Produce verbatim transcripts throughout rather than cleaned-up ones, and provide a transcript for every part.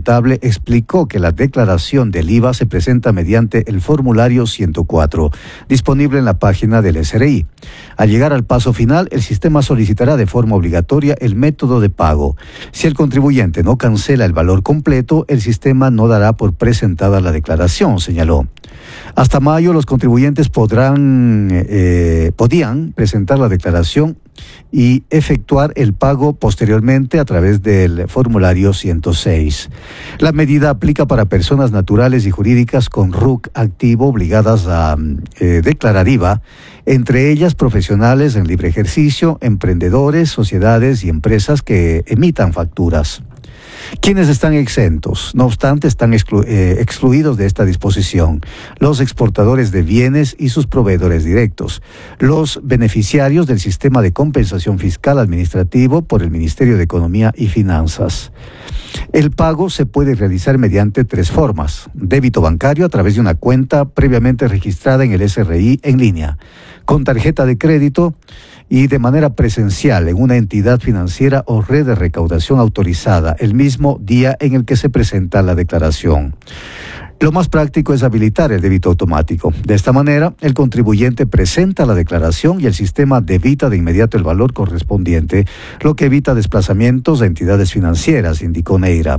contable explicó que la declaración del I V A se presenta mediante el formulario ciento cuatro, disponible en la página del S R I. Al llegar al paso final, el sistema solicitará de forma obligatoria el método de pago. Si el contribuyente no cancela el valor completo, el sistema no dará por presentada la declaración, señaló. Hasta mayo, los contribuyentes podrán, eh, podían presentar la declaración y efectuar el pago posteriormente a través del formulario ciento seis. La medida aplica para personas naturales y jurídicas con R U C activo obligadas a eh, declarar I V A, entre ellas profesionales en libre ejercicio, emprendedores, sociedades y empresas que emitan facturas. Quienes están exentos, no obstante, están exclu- eh, excluidos de esta disposición: los exportadores de bienes y sus proveedores directos, los beneficiarios del sistema de compensación fiscal administrativo por el Ministerio de Economía y Finanzas. El pago se puede realizar mediante tres formas: débito bancario a través de una cuenta previamente registrada en el S R I en línea, con tarjeta de crédito y de manera presencial en una entidad financiera o red de recaudación autorizada el mismo día en el que se presenta la declaración. Lo más práctico es habilitar el débito automático. De esta manera, el contribuyente presenta la declaración y el sistema debita de inmediato el valor correspondiente, lo que evita desplazamientos a entidades financieras, indicó Neira.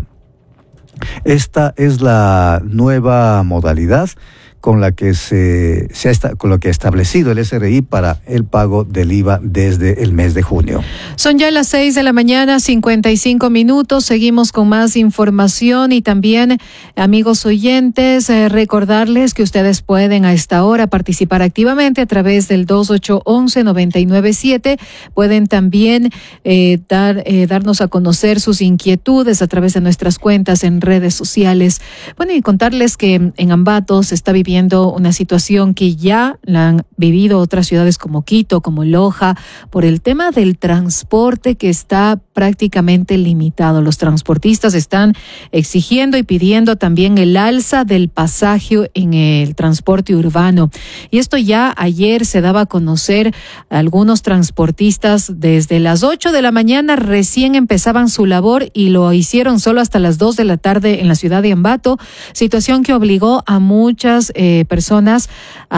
Esta es la nueva modalidad con la que se, se ha esta, con lo que ha establecido el S R I para el pago del I V A desde el mes de junio. Son ya las seis de la mañana, cincuenta y cinco minutos. Seguimos con más información y también, amigos oyentes, eh, recordarles que ustedes pueden a esta hora participar activamente a través del dos ocho uno uno, nueve nueve siete. Pueden también eh, dar, eh, darnos a conocer sus inquietudes a través de nuestras cuentas en redes sociales. Bueno, y contarles que en Ambato se está viviendo una situación que ya la han vivido otras ciudades como Quito, como Loja, por el tema del transporte que está prácticamente limitado. Los transportistas están exigiendo y pidiendo también el alza del pasaje en el transporte urbano. Y esto ya ayer se daba a conocer. Algunos transportistas desde las ocho de la mañana recién empezaban su labor y lo hicieron solo hasta las dos de la tarde en la ciudad de Ambato, situación que obligó a muchas eh, personas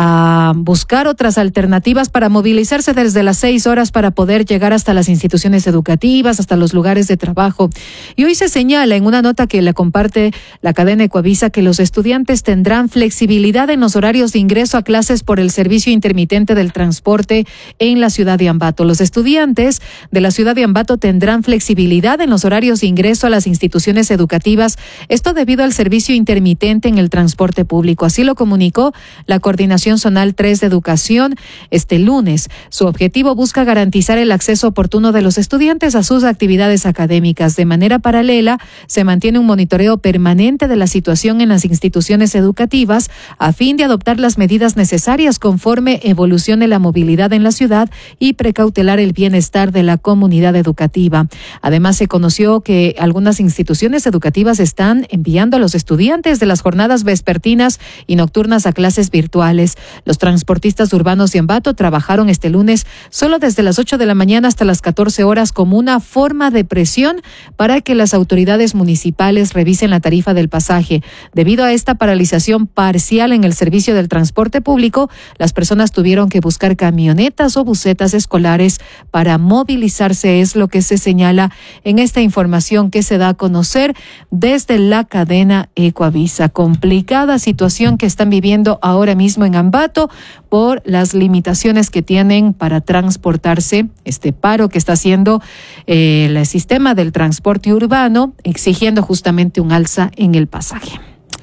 a buscar otras alternativas para movilizarse desde las seis horas para poder llegar hasta las instituciones educativas, hasta los lugares de trabajo. Y hoy se señala en una nota que la comparte la cadena Ecuavisa que los estudiantes tendrán flexibilidad en los horarios de ingreso a clases por el servicio intermitente del transporte en la ciudad de Ambato. Los estudiantes de la ciudad de Ambato tendrán flexibilidad en los horarios de ingreso a las instituciones educativas, esto debido al servicio intermitente en el transporte público. Así lo comunicó la Coordinación Zonal tres de Educación este lunes. Su objetivo busca garantizar el acceso oportuno de los estudiantes a sus actividades académicas. De manera paralela, se mantiene un monitoreo permanente de la situación en las instituciones educativas a fin de adoptar las medidas necesarias conforme evolucione la movilidad en la ciudad y precautelar el bienestar de la comunidad educativa. Además, se conoció que algunas instituciones educativas están enviando a los estudiantes de las jornadas vespertinas y nocturnas a clases virtuales. Los transportistas urbanos de Ambato trabajaron este lunes solo desde las ocho de la mañana hasta las catorce horas como una forma de presión para que las autoridades municipales revisen la tarifa del pasaje. Debido a esta paralización parcial en el servicio del transporte público, las personas tuvieron que buscar camionetas o busetas escolares para movilizarse, es lo que se señala en esta información que se da a conocer desde la cadena Ecuavisa. Complicada situación que están viviendo ahora mismo en Ambato por las limitaciones que tienen para transportarse, este paro que está haciendo eh, el sistema del transporte urbano, exigiendo justamente un alza en el pasaje.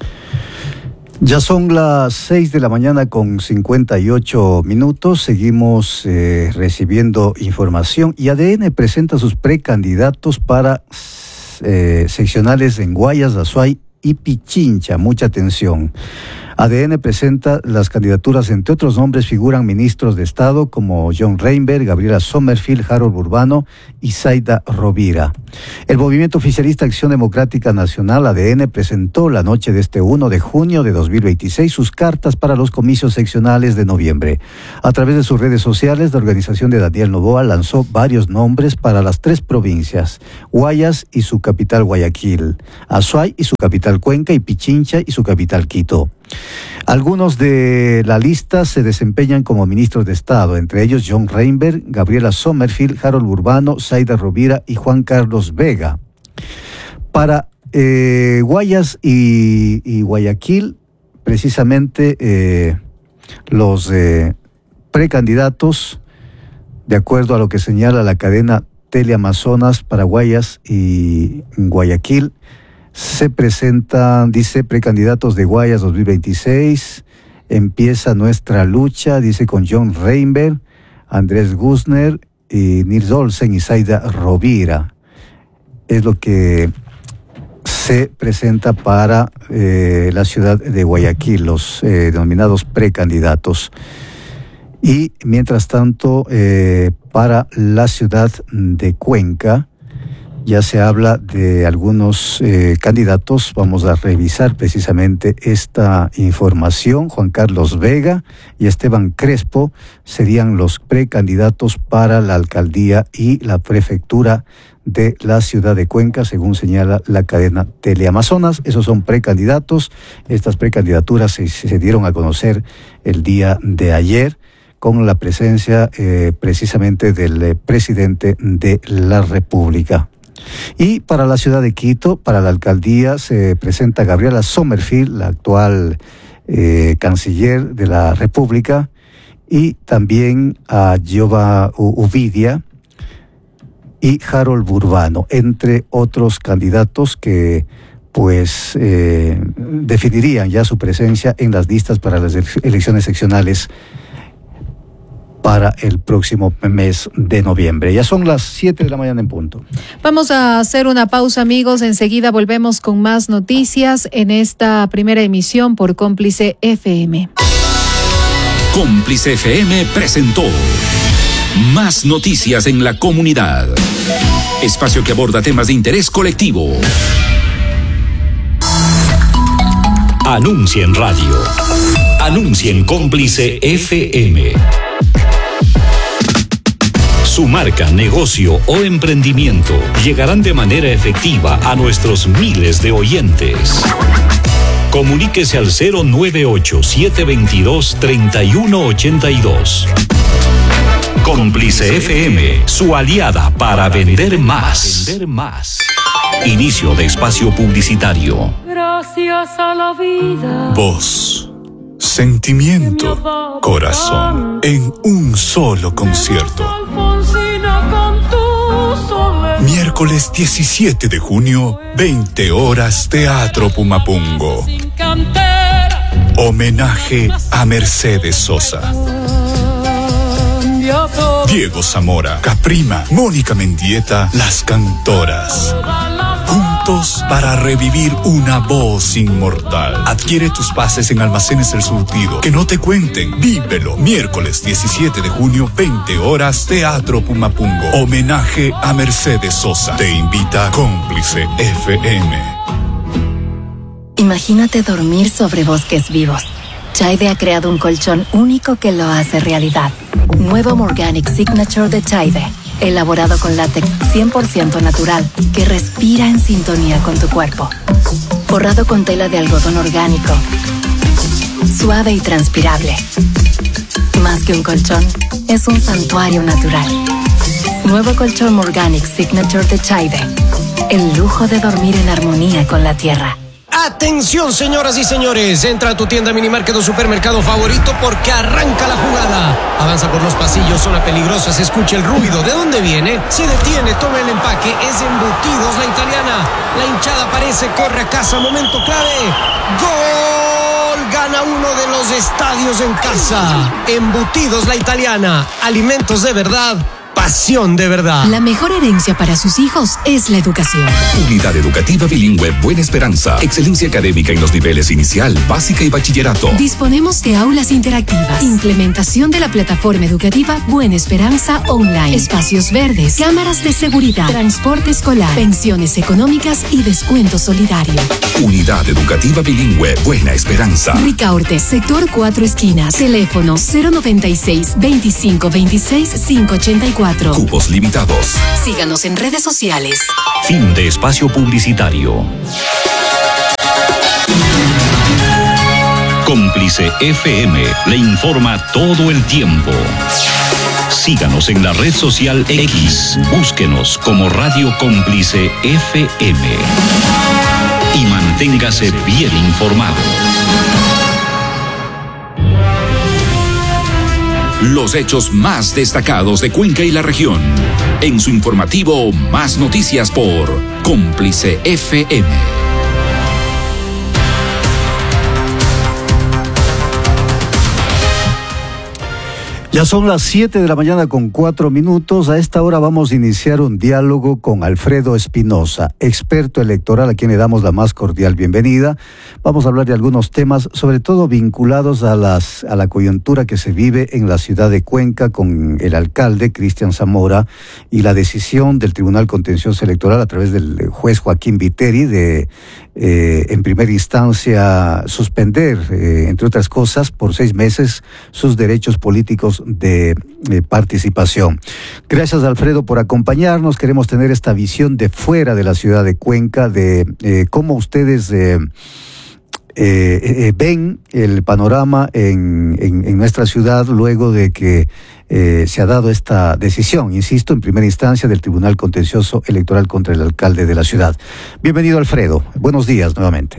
Ya son las seis de la mañana con cincuenta y ocho minutos. Seguimos eh, recibiendo información y A D N presenta sus precandidatos para eh, seccionales en Guayas, Azuay y Pichincha. Mucha atención. A D N presenta las candidaturas, entre otros nombres figuran ministros de Estado como John Reinberg, Gabriela Sommerfield, Harold Burbano y Zaida Rovira. El Movimiento Oficialista Acción Democrática Nacional, A D N, presentó la noche de este primero de junio de dos mil veintiséis sus cartas para los comicios seccionales de noviembre. A través de sus redes sociales, la organización de Daniel Noboa lanzó varios nombres para las tres provincias: Guayas y su capital Guayaquil, Azuay y su capital Cuenca y Pichincha y su capital Quito. Algunos de la lista se desempeñan como ministros de Estado, entre ellos John Reinberg, Gabriela Sommerfield, Harold Burbano, Zaida Rovira y Juan Carlos Vega. Para eh, Guayas y, y Guayaquil, precisamente eh, los eh, precandidatos, de acuerdo a lo que señala la cadena Teleamazonas para Guayas y Guayaquil, se presentan, dice, precandidatos de Guayas dos mil veintiséis, empieza nuestra lucha, dice, con John Reinberg, Andrés Guzner y Nils Olsen y Zaida Rovira. Es lo que se presenta para eh, la ciudad de Guayaquil, los eh, denominados precandidatos. Y mientras tanto, eh, para la ciudad de Cuenca, ya se habla de algunos eh, candidatos. Vamos a revisar precisamente esta información. Juan Carlos Vega y Esteban Crespo serían los precandidatos para la alcaldía y la prefectura de la ciudad de Cuenca, según señala la cadena Teleamazonas. Esos son precandidatos. Estas precandidaturas se, se dieron a conocer el día de ayer, con la presencia eh, precisamente del eh, presidente de la República. Y para la ciudad de Quito, para la alcaldía, se presenta Gabriela Sommerfield, la actual eh, canciller de la República, y también a Giova Uvidia y Harold Burbano, entre otros candidatos que pues eh, definirían ya su presencia en las listas para las elecciones seccionales para el próximo mes de noviembre. Ya son las siete de la mañana en punto. Vamos a hacer una pausa, amigos. Enseguida volvemos con más noticias en esta primera emisión por Cómplice F M. Cómplice F M presentó Más Noticias en la Comunidad. Espacio que aborda temas de interés colectivo. Anuncia en radio. Anuncia en Cómplice F M. Su marca, negocio o emprendimiento llegarán de manera efectiva a nuestros miles de oyentes. Comuníquese al cero nueve ocho, siete dos dos, tres uno ocho dos. Cómplice F M, su aliada para vender más. Vender más. Inicio de espacio publicitario. Gracias a la vida. Voz, sentimiento, corazón, en un solo concierto. Miércoles diecisiete de junio, veinte horas, Teatro Pumapungo. Homenaje a Mercedes Sosa, Diego Zamora, Caprima, Mónica Mendieta, Las Cantoras. Juntos para revivir una voz inmortal. Adquiere tus pases en Almacenes El Surtido. Que no te cuenten. Vívelo. Miércoles diecisiete de junio, veinte horas, Teatro Pumapungo. Homenaje a Mercedes Sosa. Te invita Cómplice F M. Imagínate dormir sobre bosques vivos. Chaide ha creado un colchón único que lo hace realidad. Nuevo Morganic Signature de Chaide. Elaborado con látex cien por ciento natural, que respira en sintonía con tu cuerpo. Forrado con tela de algodón orgánico, suave y transpirable. Más que un colchón, es un santuario natural. Nuevo colchón Morganic Signature de Chaide. El lujo de dormir en armonía con la tierra. Atención, señoras y señores, entra a tu tienda Minimarket o supermercado favorito porque arranca la jugada. Avanza por los pasillos, zona peligrosa, se escucha el ruido. ¿De dónde viene? Se detiene, toma el empaque, es Embutidos La Italiana. La hinchada aparece, corre a casa, momento clave. ¡Gol! Gana uno de los estadios en casa. Embutidos La Italiana, alimentos de verdad para pasión de verdad. La mejor herencia para sus hijos es la educación. Unidad Educativa Bilingüe Buena Esperanza. Excelencia académica en los niveles inicial, básica y bachillerato. Disponemos de aulas interactivas, implementación de la plataforma educativa Buena Esperanza Online, espacios verdes, cámaras de seguridad, transporte escolar, pensiones económicas y descuento solidario. Unidad Educativa Bilingüe Buena Esperanza. Ricaurte, sector Cuatro Esquinas. Teléfono cero noventa y seis, veinticinco veintiséis, quinientos ochenta y cuatro. Cupos limitados. Síganos en redes sociales. Fin de espacio publicitario. Cómplice F M le informa todo el tiempo. Síganos en la red social X. Búsquenos como Radio Cómplice F M. Y manténgase bien informado. Los hechos más destacados de Cuenca y la región. En su informativo Más Noticias por Cómplice F M. Ya son las siete de la mañana con cuatro minutos. A esta hora vamos a iniciar un diálogo con Alfredo Espinosa, experto electoral, a quien le damos la más cordial bienvenida. Vamos a hablar de algunos temas, sobre todo vinculados a las a la coyuntura que se vive en la ciudad de Cuenca con el alcalde Cristian Zamora y la decisión del Tribunal Contencioso Electoral a través del juez Joaquín Viteri de, eh, en primera instancia, suspender, eh, entre otras cosas, por seis meses sus derechos políticos de eh, participación. Gracias, Alfredo, por acompañarnos. Queremos tener esta visión de fuera de la ciudad de Cuenca, de eh, cómo ustedes eh, eh, eh, ven el panorama en, en, en nuestra ciudad luego de que eh, se ha dado esta decisión, insisto, en primera instancia del Tribunal Contencioso Electoral contra el alcalde de la ciudad. Bienvenido, Alfredo. Buenos días nuevamente.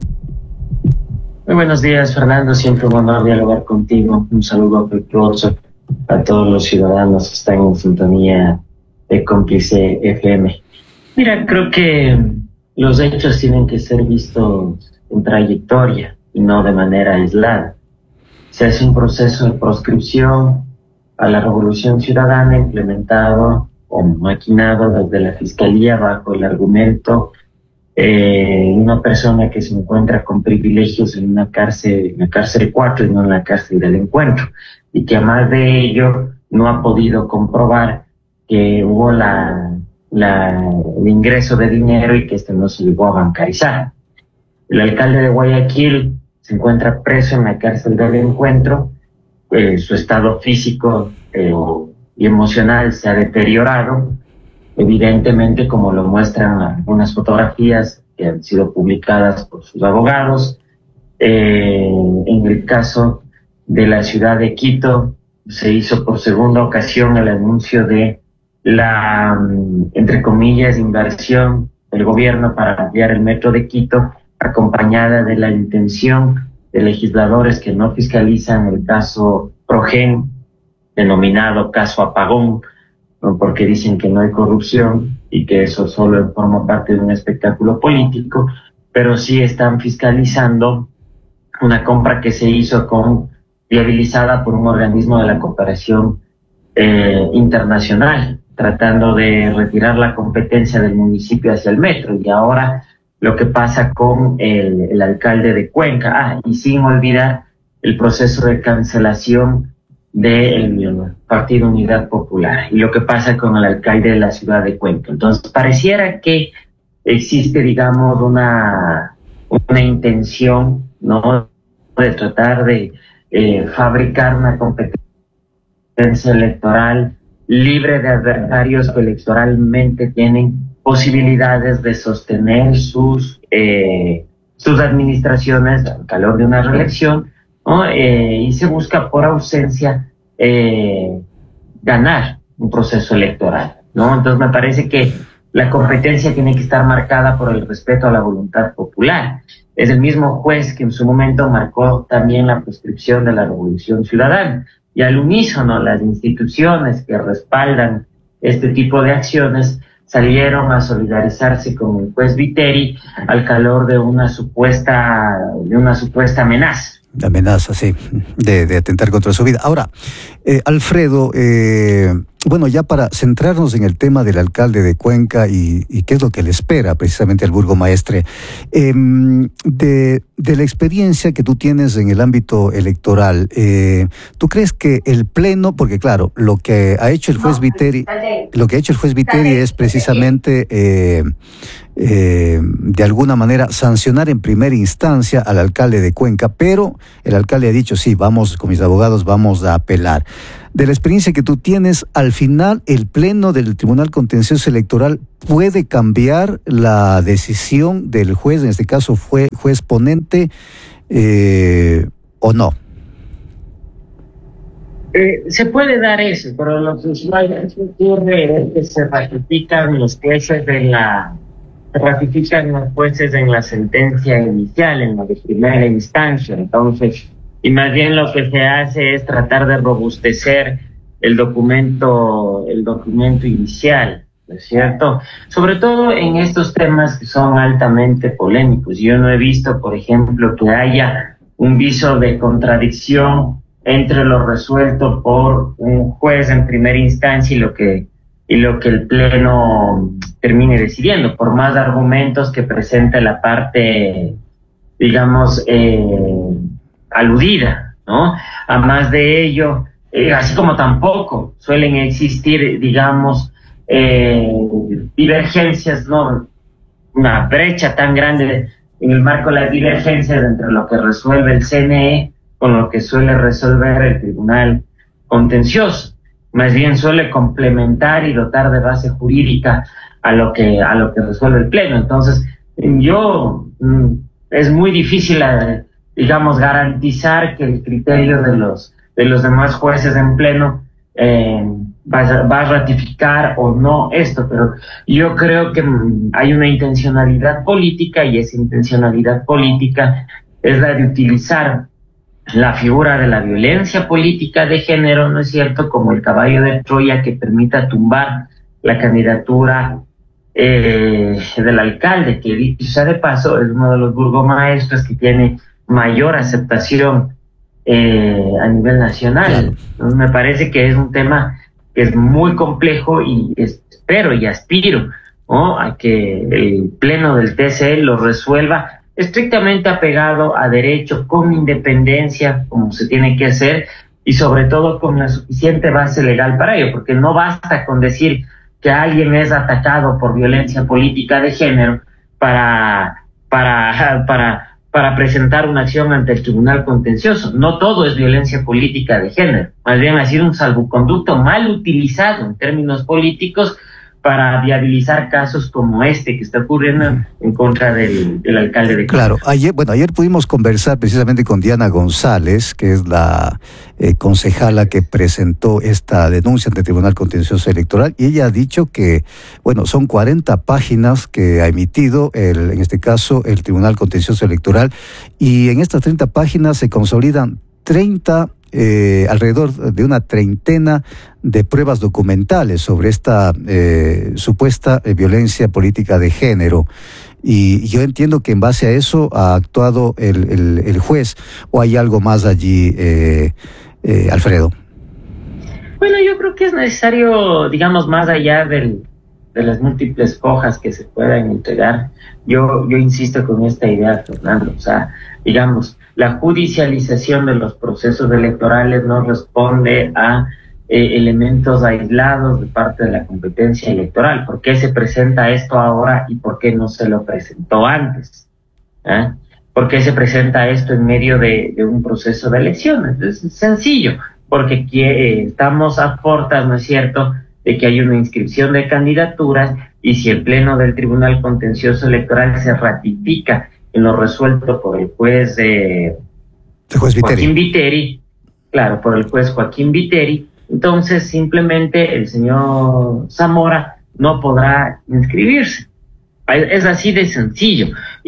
Muy buenos días, Fernando. Siempre un honor dialogar contigo. Un saludo afectuoso a todos los ciudadanos que están en sintonía de Cómplice F M. Mira, creo que los hechos tienen que ser vistos en trayectoria y no de manera aislada. Se hace un proceso de proscripción a la Revolución Ciudadana implementado o maquinado desde la Fiscalía bajo el argumento Eh, una persona que se encuentra con privilegios en una cárcel, en la cárcel cuatro y no en la cárcel del Encuentro, y que además de ello no ha podido comprobar que hubo la, la, el ingreso de dinero y que este no se llegó a bancarizar. El alcalde de Guayaquil se encuentra preso en la cárcel del Encuentro, eh, su estado físico eh, y emocional se ha deteriorado, evidentemente, como lo muestran algunas fotografías que han sido publicadas por sus abogados. Eh, en el caso de la ciudad de Quito, se hizo por segunda ocasión el anuncio de la, entre comillas, inversión del gobierno para ampliar el metro de Quito, acompañada de la intención de legisladores que no fiscalizan el caso Progen, denominado caso Apagón, ¿no? Porque dicen que no hay corrupción y que eso solo forma parte de un espectáculo político, pero sí están fiscalizando una compra que se hizo con viabilizada por un organismo de la cooperación eh, internacional, tratando de retirar la competencia del municipio hacia el metro. Y ahora lo que pasa con el, el alcalde de Cuenca, ah, y sin olvidar el proceso de cancelación del Partido Unidad Popular y lo que pasa con el alcalde de la ciudad de Cuenca. Entonces pareciera que existe, digamos, una una intención, ¿no?, de tratar de eh, fabricar una competencia electoral libre de adversarios que electoralmente tienen posibilidades de sostener sus eh, sus administraciones al calor de una reelección, ¿no? Eh, y se busca por ausencia eh, ganar un proceso electoral, ¿no? Entonces me parece que la competencia tiene que estar marcada por el respeto a la voluntad popular. Es el mismo juez que en su momento marcó también la prescripción de la Revolución Ciudadana. Y al unísono, las instituciones que respaldan este tipo de acciones salieron a solidarizarse con el juez Viteri al calor de una supuesta, de una supuesta amenaza. De amenaza, sí, de, de atentar contra su vida. Ahora, eh, Alfredo, eh, bueno, ya para centrarnos en el tema del alcalde de Cuenca y, y qué es lo que le espera precisamente al burgomaestre, eh, de, de la experiencia que tú tienes en el ámbito electoral, eh, ¿tú crees que el pleno, porque claro, lo que ha hecho el juez Viteri, lo que ha hecho el juez Viteri es precisamente eh, eh, de alguna manera sancionar en primera instancia al alcalde de Cuenca, pero el alcalde ha dicho, sí, vamos, con mis abogados vamos a apelar. De la experiencia que tú tienes, al final, ¿el pleno del Tribunal Contencioso Electoral puede cambiar la decisión del juez, en este caso fue juez ponente, eh, o no? Eh, se puede dar eso, pero lo que ocurre es que se ratifican los jueces de la se ratifican los jueces en la sentencia inicial, en la de primera instancia. Entonces, y más bien lo que se hace es tratar de robustecer el documento, el documento inicial, ¿no es cierto? Sobre todo en estos temas que son altamente polémicos. Yo no he visto, por ejemplo, que haya un viso de contradicción entre lo resuelto por un juez en primera instancia y lo que y lo que el pleno termine decidiendo, por más argumentos que presente la parte, digamos, eh, aludida, ¿no? A más de ello, eh, así como tampoco suelen existir, digamos, eh, divergencias, ¿no? Una brecha tan grande en el marco de las divergencias entre lo que resuelve el C N E con lo que suele resolver el Tribunal Contencioso. Más bien suele complementar y dotar de base jurídica a lo que a lo que resuelve el pleno. Entonces, yo es muy difícil, digamos, garantizar que el criterio de los de los demás jueces en pleno eh, va, a, va a ratificar o no esto, pero yo creo que hay una intencionalidad política y esa intencionalidad política es la de utilizar la figura de la violencia política de género, ¿no es cierto?, como el caballo de Troya que permita tumbar la candidatura eh, del alcalde, que dicho sea de paso es uno de los burgomaestros que tiene mayor aceptación eh, a nivel nacional. Entonces, me parece que es un tema que es muy complejo y espero y aspiro, ¿no?, a que el pleno del T C E lo resuelva estrictamente apegado a derecho, con independencia, como se tiene que hacer, y sobre todo con la suficiente base legal para ello, porque no basta con decir que alguien es atacado por violencia política de género para, para, para, para presentar una acción ante el Tribunal Contencioso. No todo es violencia política de género, más bien ha sido un salvoconducto mal utilizado en términos políticos para viabilizar casos como este que está ocurriendo en contra del, del alcalde de Cuenca. Claro, ayer, bueno, ayer pudimos conversar precisamente con Diana González, que es la eh, concejala que presentó esta denuncia ante el Tribunal Contencioso Electoral, y ella ha dicho que, bueno, son cuarenta páginas que ha emitido, el, en este caso, el Tribunal Contencioso Electoral, y en estas treinta páginas se consolidan treinta Eh, alrededor de una treintena de pruebas documentales sobre esta eh, supuesta eh, violencia política de género. Y yo entiendo que en base a eso ha actuado el, el, el juez, o hay algo más allí, eh, eh, Alfredo. Bueno, yo creo que es necesario, digamos, más allá del, de las múltiples hojas que se puedan entregar, yo, yo insisto con esta idea, Fernando, o sea, digamos, la judicialización de los procesos electorales no responde a eh, elementos aislados de parte de la competencia electoral. ¿Por qué se presenta esto ahora y por qué no se lo presentó antes? ¿Eh? ¿Por qué se presenta esto en medio de, de un proceso de elecciones? Es sencillo, porque eh, estamos a puertas, ¿no es cierto?, de que hay una inscripción de candidaturas, y si el Pleno del Tribunal Contencioso Electoral se ratifica en lo resuelto por el juez, eh, juez Joaquín Viteri, claro, por el juez Joaquín Viteri, entonces simplemente el señor Zamora no podrá inscribirse. Es así de sencillo.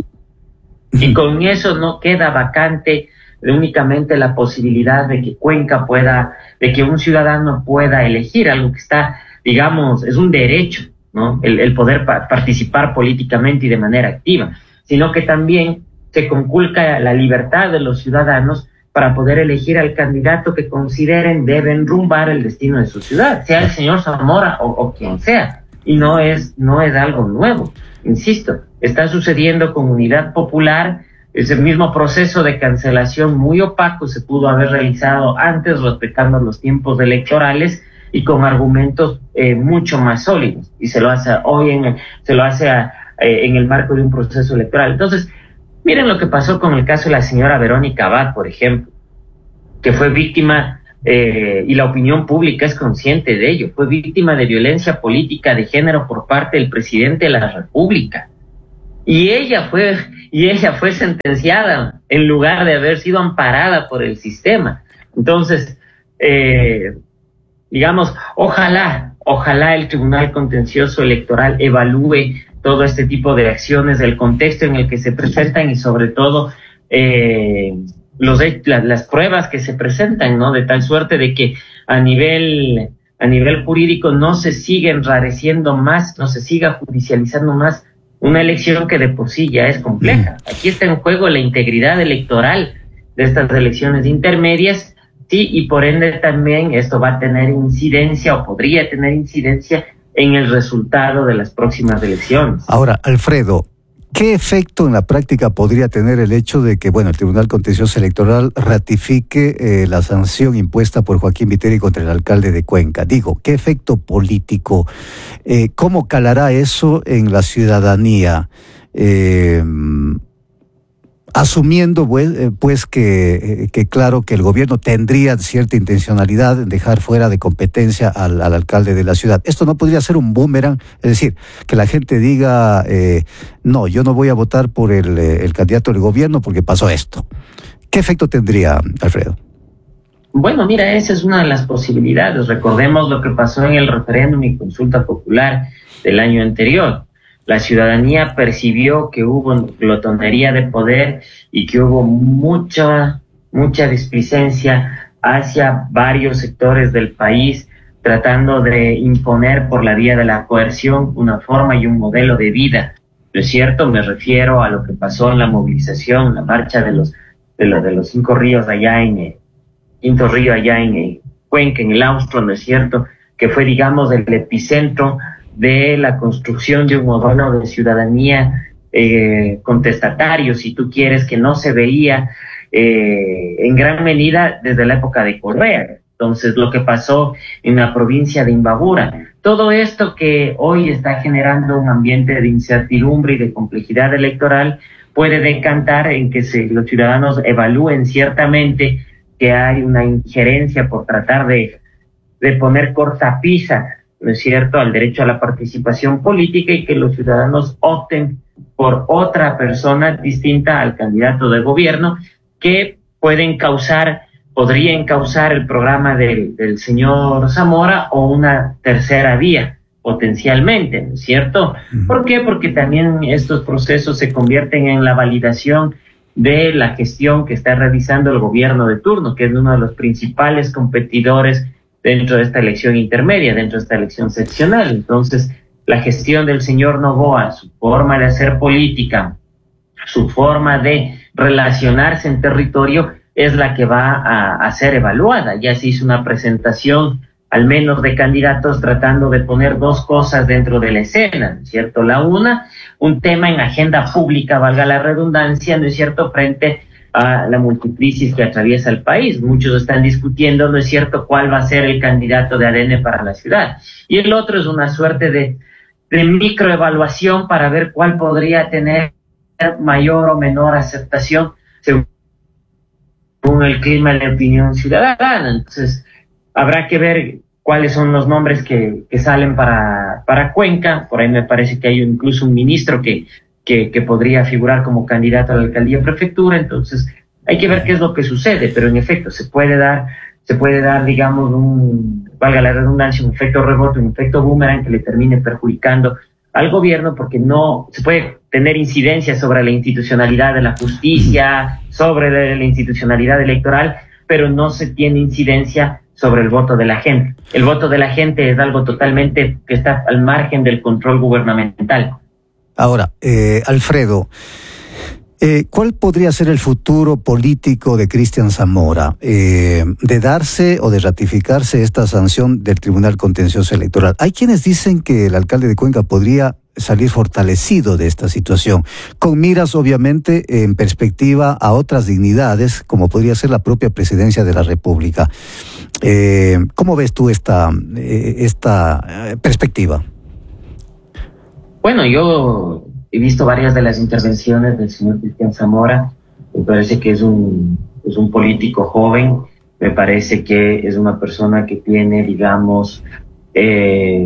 Y con eso no queda vacante únicamente la posibilidad de que Cuenca pueda, de que un ciudadano pueda elegir algo que está, digamos, es un derecho, ¿no?, el, el poder pa- participar políticamente y de manera activa, sino que también se conculca la libertad de los ciudadanos para poder elegir al candidato que consideren debe enrumbar el destino de su ciudad, sea el señor Zamora o, o quien sea. Y no es, no es algo nuevo, insisto, está sucediendo con Unidad Popular. Ese mismo proceso de cancelación muy opaco se pudo haber realizado antes, respetando los tiempos electorales y con argumentos eh, mucho más sólidos, y se lo hace hoy en, se lo hace a, eh, en el marco de un proceso electoral. Entonces, miren lo que pasó con el caso de la señora Verónica Abad, por ejemplo, que fue víctima, eh, y la opinión pública es consciente de ello, fue víctima de violencia política de género por parte del presidente de la República. Y ella fue, y ella fue sentenciada en lugar de haber sido amparada por el sistema. Entonces, eh, digamos, ojalá, ojalá el Tribunal Contencioso Electoral evalúe todo este tipo de acciones, el contexto en el que se presentan y sobre todo eh, los las, las pruebas que se presentan, ¿no? De tal suerte de que a nivel a nivel jurídico no se siga enrareciendo más, no se siga judicializando más una elección que de por sí ya es compleja. Aquí está en juego la integridad electoral de estas elecciones intermedias, sí, y por ende también esto va a tener incidencia o podría tener incidencia en el resultado de las próximas elecciones. Ahora, Alfredo, ¿qué efecto en la práctica podría tener el hecho de que, bueno, el Tribunal Contencioso Electoral ratifique eh, la sanción impuesta por Joaquín Viteri contra el alcalde de Cuenca? Digo, ¿qué efecto político? Eh, ¿Cómo calará eso en la ciudadanía? Eh, asumiendo pues, pues que, que claro que el gobierno tendría cierta intencionalidad en dejar fuera de competencia al, al alcalde de la ciudad. Esto no podría ser un boomerang, es decir, que la gente diga, eh, no, yo no voy a votar por el, el candidato del gobierno porque pasó esto. ¿Qué efecto tendría, Alfredo? Bueno, mira, esa es una de las posibilidades. Recordemos lo que pasó en el referéndum y consulta popular del año anterior. La ciudadanía percibió que hubo glotonería de poder y que hubo mucha, mucha displicencia hacia varios sectores del país, tratando de imponer por la vía de la coerción una forma y un modelo de vida. ¿No es cierto? Me refiero a lo que pasó en la movilización, la marcha de los de los, de los cinco ríos allá en eh, Quinto Río, allá en eh, Cuenca, en el Austro, ¿no es cierto? Que fue, digamos, el epicentro de la construcción de un modelo de ciudadanía eh, contestatario, si tú quieres, que no se veía eh, en gran medida desde la época de Correa. Entonces, lo que pasó en la provincia de Imbabura, todo esto que hoy está generando un ambiente de incertidumbre y de complejidad electoral puede decantar en que se, los ciudadanos evalúen ciertamente que hay una injerencia por tratar de, de poner cortapisa, ¿no es cierto?, al derecho a la participación política, y que los ciudadanos opten por otra persona distinta al candidato de gobierno, que pueden causar, podrían causar el programa del, del señor Zamora o una tercera vía, potencialmente, ¿no es cierto? Uh-huh. ¿Por qué? Porque también estos procesos se convierten en la validación de la gestión que está realizando el gobierno de turno, que es uno de los principales competidores dentro de esta elección intermedia, dentro de esta elección seccional. Entonces, la gestión del señor Noboa, su forma de hacer política, su forma de relacionarse en territorio, es la que va a, a ser evaluada. Ya se hizo una presentación, al menos de candidatos, tratando de poner dos cosas dentro de la escena, ¿no es cierto? La una, un tema en agenda pública, valga la redundancia, ¿no es cierto?, frente a la multicrisis que atraviesa el país. Muchos están discutiendo, ¿no es cierto?, cuál va a ser el candidato de A D N para la ciudad. Y el otro es una suerte de, de microevaluación para ver cuál podría tener mayor o menor aceptación según el clima de la opinión ciudadana. Entonces, habrá que ver cuáles son los nombres que, que salen para, para Cuenca. Por ahí me parece que hay incluso un ministro que Que, que podría figurar como candidato a la alcaldía o prefectura. Entonces hay que ver qué es lo que sucede, pero en efecto se puede dar, se puede dar, digamos, un, valga la redundancia, un efecto rebote, un efecto boomerang que le termine perjudicando al gobierno, porque no se puede tener incidencia sobre la institucionalidad de la justicia, sobre la, la institucionalidad electoral, pero no se tiene incidencia sobre el voto de la gente. El voto de la gente es algo totalmente que está al margen del control gubernamental. Ahora, eh, Alfredo, Eh, ¿Cuál podría ser el futuro político de Cristian Zamora? Eh, ¿De darse o de ratificarse esta sanción del Tribunal Contencioso Electoral? Hay quienes dicen que el alcalde de Cuenca podría salir fortalecido de esta situación, con miras obviamente en perspectiva a otras dignidades, como podría ser la propia presidencia de la República. Eh, ¿Cómo ves tú esta, eh, esta perspectiva? Bueno, yo he visto varias de las intervenciones del señor Cristian Zamora. Me parece que es un, es un político joven. Me parece que es una persona que tiene, digamos, eh,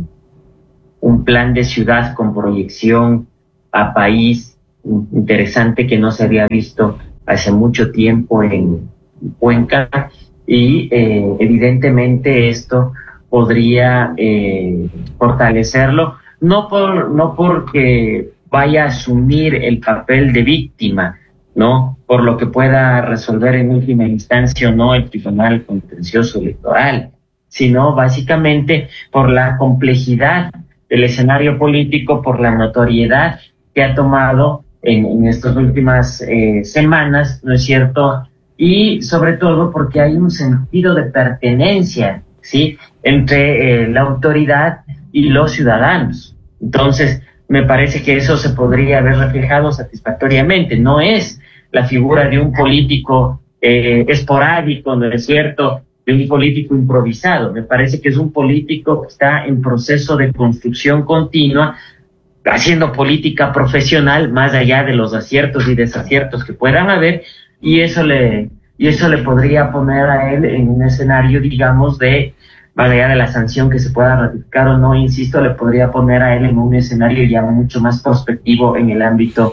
un plan de ciudad con proyección a país interesante que no se había visto hace mucho tiempo en Cuenca. Y eh, evidentemente esto podría eh, fortalecerlo. No por no porque vaya a asumir el papel de víctima, ¿no? Por lo que pueda resolver en última instancia o no el Tribunal Contencioso Electoral, sino básicamente por la complejidad del escenario político, por la notoriedad que ha tomado en, en estas últimas eh, semanas, ¿no es cierto? Y sobre todo porque hay un sentido de pertenencia, ¿sí?, entre eh, la autoridad y los ciudadanos. Entonces, me parece que eso se podría haber reflejado satisfactoriamente. No es la figura de un político eh, esporádico, ¿no es cierto?, de un político improvisado. Me parece que es un político que está en proceso de construcción continua, haciendo política profesional, más allá de los aciertos y desaciertos que puedan haber, y eso le, y eso le podría poner a él en un escenario, digamos, de más allá de la sanción que se pueda ratificar o no, insisto, le podría poner a él en un escenario ya mucho más prospectivo en el ámbito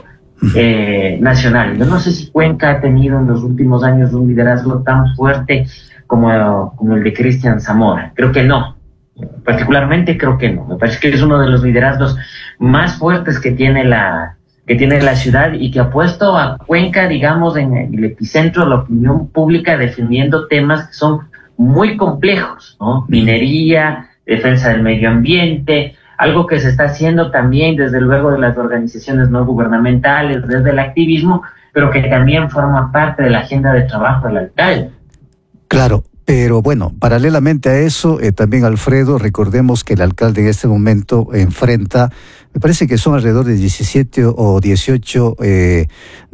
eh, nacional. Yo no sé si Cuenca ha tenido en los últimos años un liderazgo tan fuerte como, como el de Cristian Zamora. Creo que no. Particularmente creo que no. Me parece que es uno de los liderazgos más fuertes que tiene la, que tiene la ciudad y que ha puesto a Cuenca, digamos, en el epicentro de la opinión pública, defendiendo temas que son muy complejos, ¿no? Minería, defensa del medio ambiente, algo que se está haciendo también desde luego de las organizaciones no gubernamentales, desde el activismo, pero que también forma parte de la agenda de trabajo del alcalde. Claro, pero bueno, paralelamente a eso, eh, también Alfredo, recordemos que el alcalde en este momento enfrenta, me parece que son alrededor de diecisiete o dieciocho eh,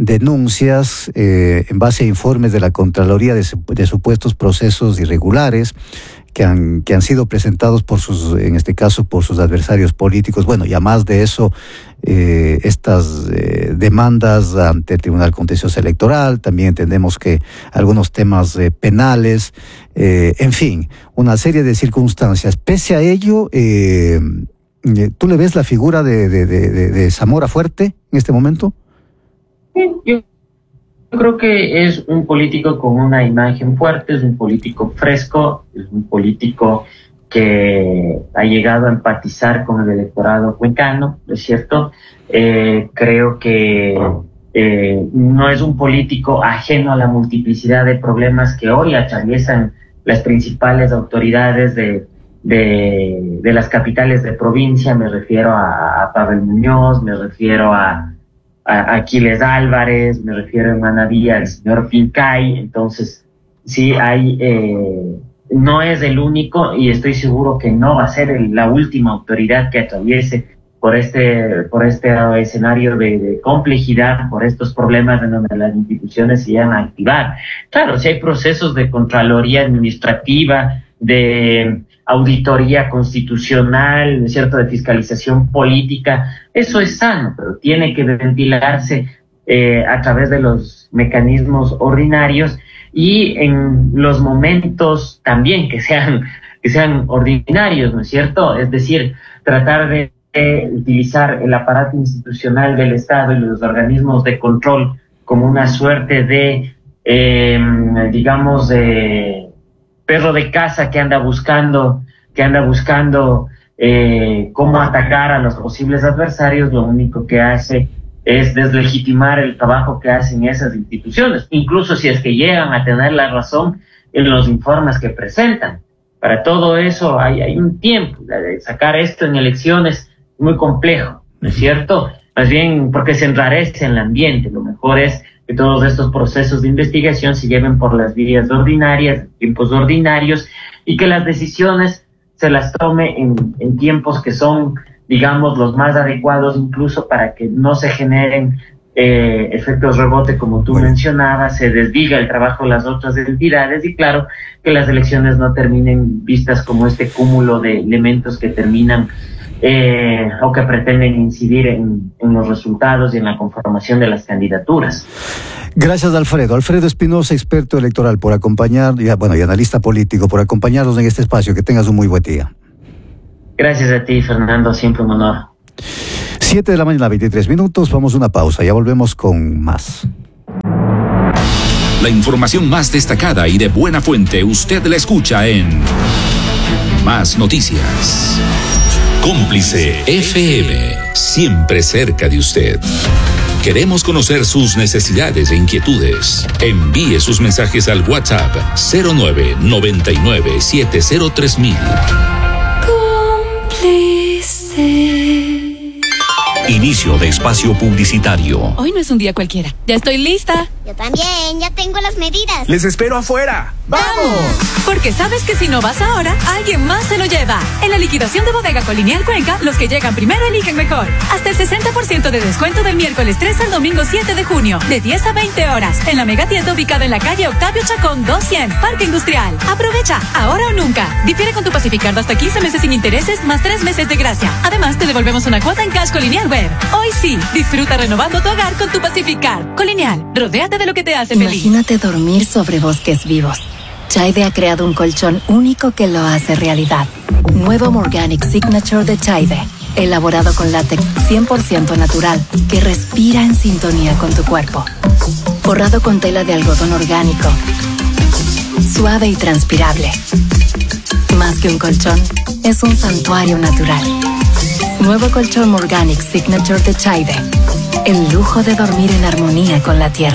denuncias eh, en base a informes de la Contraloría de, de supuestos procesos irregulares que han, que han sido presentados por sus, en este caso, por sus adversarios políticos. Bueno, y además de eso, eh, estas eh, demandas ante el Tribunal Contencioso Electoral, también entendemos que algunos temas eh, penales, eh, en fin, una serie de circunstancias. Pese a ello, eh, ¿tú le ves la figura de, de, de, de Zamora fuerte en este momento? Sí, yo creo que es un político con una imagen fuerte, es un político fresco, es un político que ha llegado a empatizar con el electorado cuencano, ¿no es cierto? Eh, creo que eh, no es un político ajeno a la multiplicidad de problemas que hoy atraviesan las principales autoridades de, de, de las capitales de provincia. Me refiero a, a Pavel Muñoz, me refiero a a Aquiles Álvarez, me refiero en Manabí al señor Pincay. Entonces, sí hay, eh, no es el único y estoy seguro que no va a ser el, la última autoridad que atraviese por este, por este escenario de, de complejidad, por estos problemas en donde las instituciones se llegan a activar. Claro, si hay procesos de Contraloría Administrativa, de auditoría constitucional, ¿cierto?, de fiscalización política, eso es sano, pero tiene que ventilarse eh, a través de los mecanismos ordinarios y en los momentos también que sean, que sean ordinarios, ¿no es cierto? Es decir, tratar de eh, utilizar el aparato institucional del Estado y los organismos de control como una suerte de, eh, digamos, de perro de caza que anda buscando, que anda buscando eh, cómo atacar a los posibles adversarios. Lo único que hace es deslegitimar el trabajo que hacen esas instituciones, incluso si es que llegan a tener la razón en los informes que presentan. Para todo eso hay, hay un tiempo. Sacar esto en elecciones es muy complejo, ¿no es cierto? más bien porque se enrarece en el ambiente. Lo mejor es que todos estos procesos de investigación se lleven por las vías ordinarias, tiempos ordinarios, y que las decisiones se las tome en, en tiempos que son, digamos, los más adecuados, incluso para que no se generen eh, efectos rebote, como tú bueno. mencionabas, se desdiga el trabajo de las otras entidades, y claro, que las elecciones no terminen vistas como este cúmulo de elementos que terminan eh, o que pretenden incidir en, en los resultados y en la conformación de las candidaturas. Gracias, Alfredo. Alfredo Espinosa, experto electoral, por acompañar, y, bueno, y analista político, por acompañarnos en este espacio. Que tengas un muy buen día. Gracias a ti, Fernando, siempre un honor. Siete de la mañana, veintitrés minutos, vamos a una pausa, ya volvemos con más. La información más destacada y de buena fuente usted la escucha en Más Noticias. Cómplice F M, siempre cerca de usted. Queremos conocer sus necesidades e inquietudes. Envíe sus mensajes al WhatsApp cero nueve noventa y nueve siete cero tres mil. Cómplice. Inicio de espacio publicitario. Hoy no es un día cualquiera. Ya estoy lista. Yo también, ya tengo las medidas. Les espero afuera. ¡Vamos! Porque sabes que si no vas ahora, alguien más se lo lleva. En la liquidación de Bodega Colonial Cuenca, los que llegan primero eligen mejor. Hasta el sesenta por ciento de descuento del miércoles tres al domingo siete de junio, de diez a veinte horas, en la megatienda ubicada en la calle Octavio Chacón doscientos, Parque Industrial. Aprovecha, ahora o nunca. Difiere con tu Pacificard hasta quince meses sin intereses, más tres meses de gracia. Además, te devolvemos una cuota en cash Colonial Web. Hoy sí, disfruta renovando tu hogar con tu Pacificard. Colonial, rodéate de lo que te hace feliz. Imagínate dormir sobre bosques vivos. Chaide ha creado un colchón único que lo hace realidad. Nuevo Morganic Signature de Chaide, elaborado con látex cien por ciento natural, que respira en sintonía con tu cuerpo. Forrado con tela de algodón orgánico, suave y transpirable. Más que un colchón, es un santuario natural. Nuevo colchón Morganic Signature de Chaide, el lujo de dormir en armonía con la tierra.